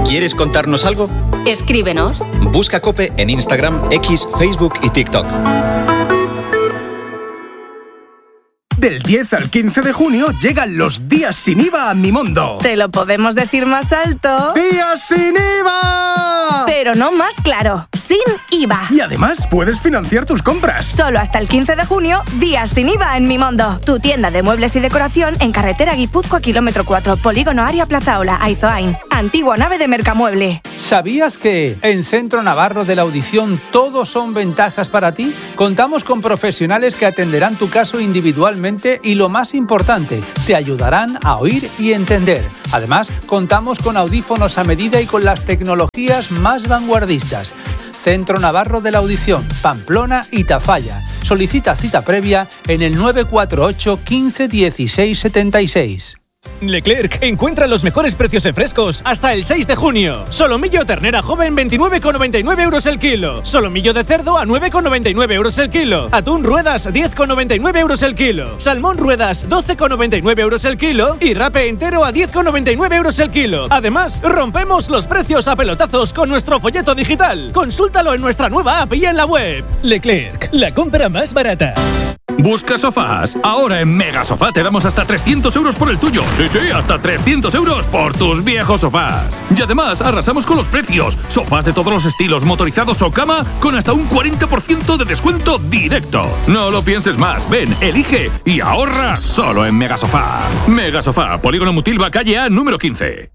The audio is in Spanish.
¿Quieres contarnos algo? Escríbenos. Busca COPE en Instagram, X, Facebook y TikTok. Del 10 al 15 de junio llegan los días sin IVA a Mimondo. ¿Te lo podemos decir más alto? ¡Días sin IVA! Pero no más claro, sin IVA. Y además puedes financiar tus compras. Solo hasta el 15 de junio, días sin IVA en Mimondo. Tu tienda de muebles y decoración en carretera Guipúzcoa, kilómetro 4, Polígono Área Plazaola, Aizoain. Antigua nave de Mercamueble. ¿Sabías que en Centro Navarro de la Audición todos son ventajas para ti? Contamos con profesionales que atenderán tu caso individualmente y, lo más importante, te ayudarán a oír y entender. Además, contamos con audífonos a medida y con las tecnologías más vanguardistas. Centro Navarro de la Audición, Pamplona y Tafalla. Solicita cita previa en el 948 15 16 76. Leclerc encuentra los mejores precios en frescos hasta el 6 de junio. Solomillo ternera joven 29,99 euros el kilo. Solomillo de cerdo a 9,99 euros el kilo. Atún ruedas 10,99 euros el kilo. Salmón ruedas 12,99 euros el kilo. Y rape entero a 10,99 euros el kilo. Además, rompemos los precios a pelotazos con nuestro folleto digital. Consúltalo en nuestra nueva app y en la web. Leclerc, la compra más barata. ¿Buscas sofás? Ahora en Megasofá te damos hasta 300 euros por el tuyo. Sí, hasta 300 euros por tus viejos sofás. Y además arrasamos con los precios. Sofás de todos los estilos, motorizados o cama, con hasta un 40% de descuento directo. No lo pienses más. Ven, elige y ahorra solo en Megasofá. Megasofá, Polígono Mutilva, calle A, número 15.